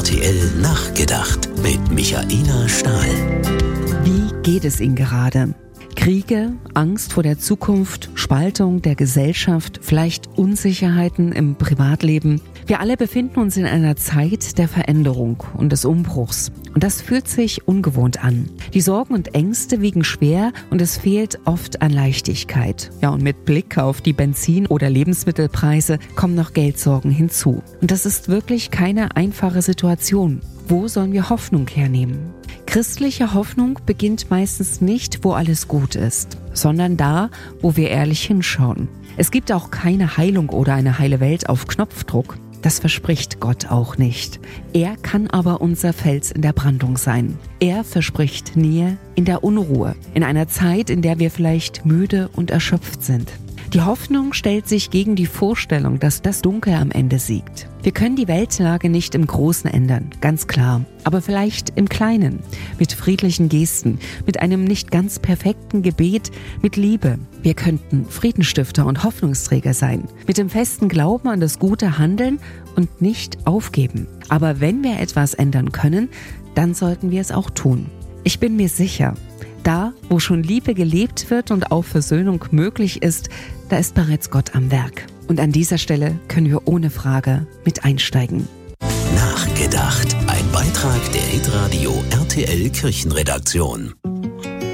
RTL Nachgedacht mit Michaela Stahl. Wie geht es Ihnen gerade? Kriege, Angst vor der Zukunft, Spaltung der Gesellschaft, vielleicht Unsicherheiten im Privatleben. Wir alle befinden uns in einer Zeit der Veränderung und des Umbruchs. Und das fühlt sich ungewohnt an. Die Sorgen und Ängste wiegen schwer und es fehlt oft an Leichtigkeit. Ja, und mit Blick auf die Benzin- oder Lebensmittelpreise kommen noch Geldsorgen hinzu. Und das ist wirklich keine einfache Situation. Wo sollen wir Hoffnung hernehmen? Christliche Hoffnung beginnt meistens nicht, wo alles gut ist, sondern da, wo wir ehrlich hinschauen. Es gibt auch keine Heilung oder eine heile Welt auf Knopfdruck. Das verspricht Gott auch nicht. Er kann aber unser Fels in der Brandung sein. Er verspricht Nähe in der Unruhe, in einer Zeit, in der wir vielleicht müde und erschöpft sind. Die Hoffnung stellt sich gegen die Vorstellung, dass das Dunkel am Ende siegt. Wir können die Weltlage nicht im Großen ändern, ganz klar. Aber vielleicht im Kleinen, mit friedlichen Gesten, mit einem nicht ganz perfekten Gebet, mit Liebe. Wir könnten Friedensstifter und Hoffnungsträger sein, mit dem festen Glauben an das gute Handeln und nicht aufgeben. Aber wenn wir etwas ändern können, dann sollten wir es auch tun. Ich bin mir sicher, da, wo schon Liebe gelebt wird und auch Versöhnung möglich ist, da ist bereits Gott am Werk. Und an dieser Stelle können wir ohne Frage mit einsteigen. Nachgedacht. Ein Beitrag der Hitradio RTL Kirchenredaktion.